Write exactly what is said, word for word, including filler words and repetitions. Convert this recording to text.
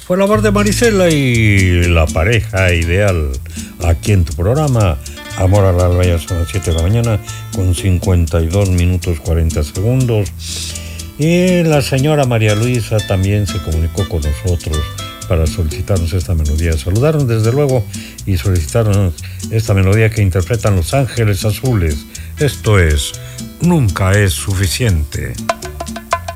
Fue la voz de Marisela y la pareja ideal aquí en tu programa. Amor al alba, ya son las siete de la mañana con cincuenta y dos minutos cuarenta segundos. Y la señora María Luisa también se comunicó con nosotros para solicitarnos esta melodía. Saludarnos desde luego y solicitarnos esta melodía que interpretan Los Ángeles Azules. Esto es Nunca es suficiente.